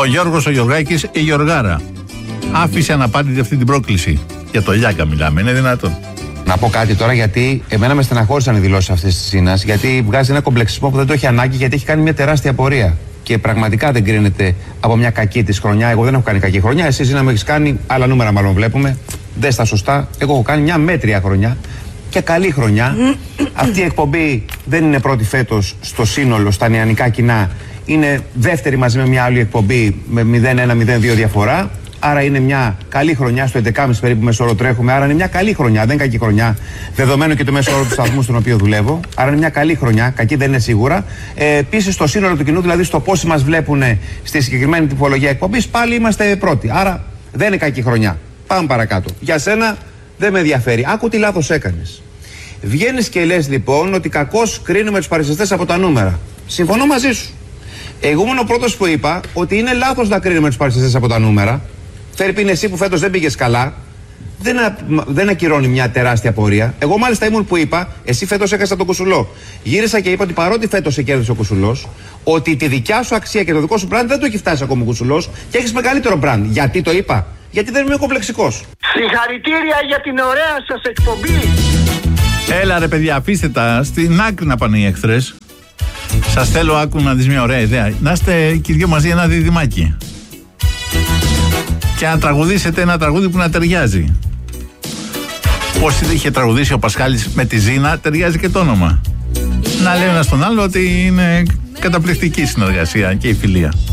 Ο Γιώργος ο Γιωργάκης, η Γιωργάρα, άφησε αναπάντητη αυτή την πρόκληση. Για το Λιάκα μιλάμε, είναι δυνατόν? Να πω κάτι τώρα, γιατί εμένα με στεναχώρησαν οι δηλώσεις αυτές της Σίνας, γιατί βγάζει ένα κομπλεξισμό που δεν το έχει ανάγκη, γιατί έχει κάνει μια τεράστια πορεία. Και πραγματικά δεν κρίνεται από μια κακή της χρονιά. Εγώ δεν έχω κάνει κακή χρονιά. Εσύ να με έχει κάνει, άλλα νούμερα μάλλον βλέπουμε. Δεν στα σωστά. Εγώ έχω κάνει μια μέτρια χρονιά και καλή χρονιά. Αυτή η εκπομπή δεν είναι πρώτη φέτος στο σύνολο, στα νεανικά κοινά. Είναι δεύτερη μαζί με μια άλλη εκπομπή με 0-1-0-2 διαφορά. Άρα είναι μια καλή χρονιά, στο 11,5 περίπου μέσο όρο τρέχουμε. Άρα είναι μια καλή χρονιά, δεν είναι κακή χρονιά. Δεδομένου και το μέσο όρο του σταθμού στον οποίο δουλεύω. Άρα είναι μια καλή χρονιά, κακή δεν είναι σίγουρα. Επίσης, στο σύνολο του κοινού, δηλαδή στο πόσοι μας βλέπουν στη συγκεκριμένη τυπολογία εκπομπής, πάλι είμαστε πρώτοι. Άρα δεν είναι κακή χρονιά. Πάμε παρακάτω. Για σένα δεν με ενδιαφέρει. Άκου τι λάθος έκανες. Βγαίνεις και λες λοιπόν ότι κακώς κρίνουμε τους παρουσιαστές από τα νούμερα. Συμφωνώ μαζί σου. Εγώ ήμουν ο πρώτος που είπα ότι είναι λάθος να κρίνουμε τους παρουσιαστές από τα νούμερα. Φέρει εσύ που φέτος δεν πήγες καλά, δεν ακυρώνει μια τεράστια πορεία. Εγώ μάλιστα ήμουν που είπα, εσύ φέτος έχασες τον Κουσουλό. Γύρισα και είπα ότι παρότι φέτος σε κέρδισε ο Κουσουλός, ότι τη δικιά σου αξία και το δικό σου brand δεν το έχει φτάσει ακόμα ο Κουσουλός και έχεις μεγαλύτερο brand. Γιατί το είπα? Γιατί δεν είμαι κομπλεξικός. Συγχαρητήρια για την ωραία σας εκπομπή. Έλα ρε παιδιά, αφήστε τα στην άκρη να πάνε οι εχθρές. Σας θέλω, άκου να δεις μια ωραία ιδέα. Να είστε και οι δυο μαζί ένα διδυμάκι. Και να τραγουδήσετε ένα τραγούδι που να ταιριάζει. Πώς είχε τραγουδήσει ο Πασχάλης με τη Ζήνα, ταιριάζει και το όνομα. Να λέει ένας τον άλλο ότι είναι καταπληκτική συνεργασία και η φιλία.